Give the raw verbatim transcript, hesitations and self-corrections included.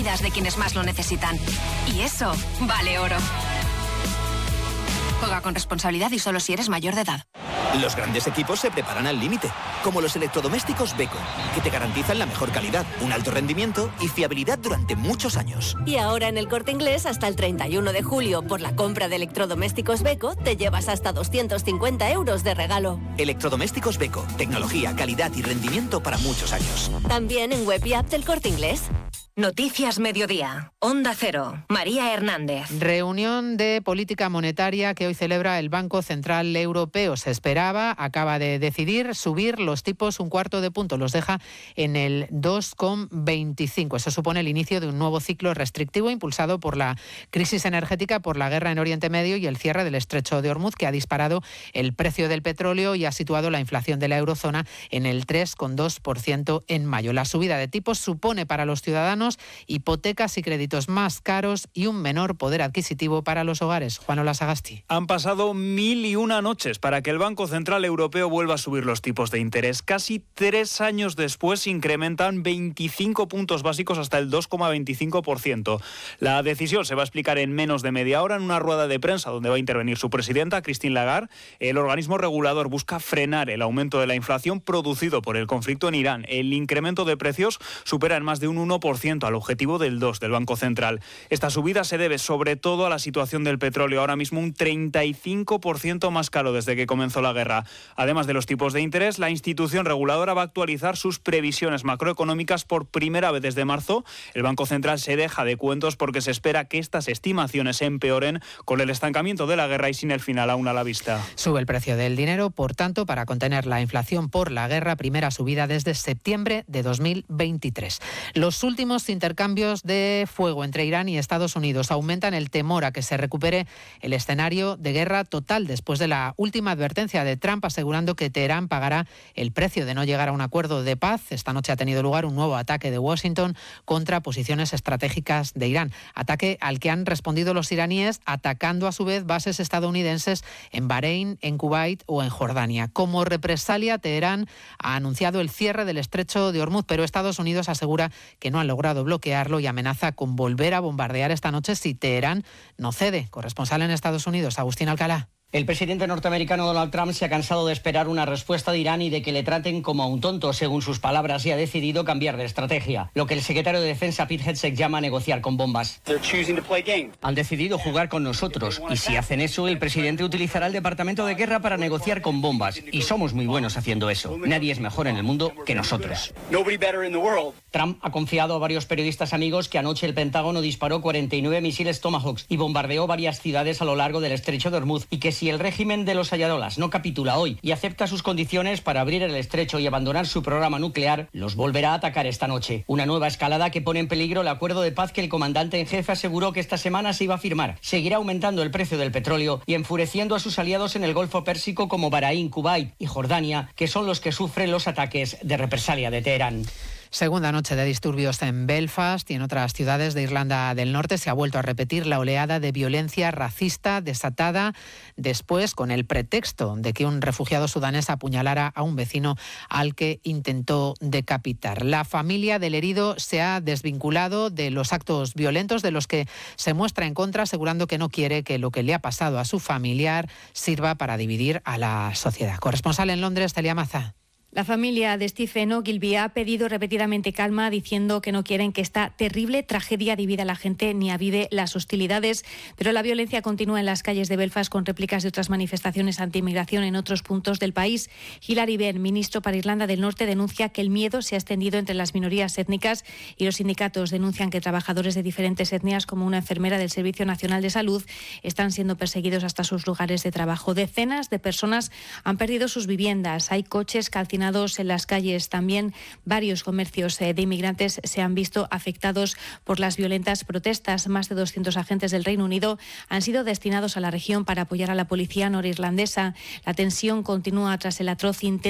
vidas de quienes más lo necesitan. Y eso vale oro. Juega con responsabilidad y solo si eres mayor de edad. Los grandes equipos se preparan al límite, como los electrodomésticos Beko, que te garantizan la mejor calidad, un alto rendimiento y fiabilidad durante muchos años. Y ahora en El Corte Inglés, hasta el treinta y uno de julio, por la compra de electrodomésticos Beko, te llevas hasta doscientos cincuenta euros de regalo. Electrodomésticos Beko, tecnología, calidad y rendimiento para muchos años. También en web y app del Corte Inglés. Noticias Mediodía. Onda Cero. María Hernández. Reunión de política monetaria que hoy celebra el Banco Central Europeo. Se esperaba, acaba de decidir subir los tipos un cuarto de punto. Los deja en el dos coma veinticinco. Eso supone el inicio de un nuevo ciclo restrictivo impulsado por la crisis energética, por la guerra en Oriente Medio y el cierre del Estrecho de Hormuz, que ha disparado el precio del petróleo y ha situado la inflación de la eurozona en el tres coma dos por ciento en mayo. La subida de tipos supone para los ciudadanos hipotecas y créditos más caros y un menor poder adquisitivo para los hogares. Juan Ola Sagasti. Han pasado mil y una noches para que el Banco Central Europeo vuelva a subir los tipos de interés. Casi tres años después incrementan veinticinco puntos básicos hasta el dos coma veinticinco por ciento. La decisión se va a explicar en menos de media hora en una rueda de prensa donde va a intervenir su presidenta, Christine Lagarde. El organismo regulador busca frenar el aumento de la inflación producido por el conflicto en Irán. El incremento de precios supera en más de un uno por ciento al objetivo del dos del Banco Central. Esta subida se debe sobre todo a la situación del petróleo, ahora mismo un treinta y cinco por ciento más caro desde que comenzó la guerra. Además de los tipos de interés, la institución reguladora va a actualizar sus previsiones macroeconómicas por primera vez desde marzo. El Banco Central se deja de cuentos porque se espera que estas estimaciones empeoren con el estancamiento de la guerra y sin el final aún a la vista. Sube el precio del dinero, por tanto, para contener la inflación por la guerra, primera subida desde septiembre de dos mil veintitrés. Los últimos intercambios de fuego entre Irán y Estados Unidos aumentan el temor a que se recupere el escenario de guerra total después de la última advertencia de Trump asegurando que Teherán pagará el precio de no llegar a un acuerdo de paz. Esta noche ha tenido lugar un nuevo ataque de Washington contra posiciones estratégicas de Irán. Ataque al que han respondido los iraníes atacando a su vez bases estadounidenses en Bahrein, en Kuwait o en Jordania. Como represalia, Teherán ha anunciado el cierre del Estrecho de Hormuz, pero Estados Unidos asegura que no han logrado bloquearlo y amenaza con volver a bombardear esta noche si Teherán no cede. Corresponsal en Estados Unidos, Agustín Alcalá. El presidente norteamericano Donald Trump se ha cansado de esperar una respuesta de Irán y de que le traten como a un tonto, según sus palabras, y ha decidido cambiar de estrategia. Lo que el secretario de Defensa Pete Hegseth llama negociar con bombas. Han decidido jugar con nosotros y si hacen eso, el presidente utilizará el Departamento de Guerra para negociar con bombas. Y somos muy buenos haciendo eso. Nadie es mejor en el mundo que nosotros. Trump ha confiado a varios periodistas amigos que anoche el Pentágono disparó cuarenta y nueve misiles Tomahawks y bombardeó varias ciudades a lo largo del Estrecho de Hormuz y que si el régimen de los ayatolás no capitula hoy y acepta sus condiciones para abrir el estrecho y abandonar su programa nuclear, los volverá a atacar esta noche. Una nueva escalada que pone en peligro el acuerdo de paz que el comandante en jefe aseguró que esta semana se iba a firmar. Seguirá aumentando el precio del petróleo y enfureciendo a sus aliados en el Golfo Pérsico como Bahrein, Kuwait y Jordania, que son los que sufren los ataques de represalia de Teherán. Segunda noche de disturbios en Belfast y en otras ciudades de Irlanda del Norte. Se ha vuelto a repetir la oleada de violencia racista desatada después con el pretexto de que un refugiado sudanés apuñalara a un vecino al que intentó decapitar. La familia del herido se ha desvinculado de los actos violentos de los que se muestra en contra, asegurando que no quiere que lo que le ha pasado a su familiar sirva para dividir a la sociedad. Corresponsal en Londres, Celia Maza. La familia de Stephen Ogilvy ha pedido repetidamente calma, diciendo que no quieren que esta terrible tragedia divida a la gente ni avive las hostilidades, pero la violencia continúa en las calles de Belfast con réplicas de otras manifestaciones anti-inmigración en otros puntos del país. Hilary Benn, ministro para Irlanda del Norte, denuncia que el miedo se ha extendido entre las minorías étnicas y los sindicatos denuncian que trabajadores de diferentes etnias, como una enfermera del Servicio Nacional de Salud, están siendo perseguidos hasta sus lugares de trabajo. Decenas de personas han perdido sus viviendas, hay coches calcinados en las calles. También varios comercios de inmigrantes se han visto afectados por las violentas protestas. Más de doscientos agentes del Reino Unido han sido destinados a la región para apoyar a la policía norirlandesa. La tensión continúa tras el atroz intento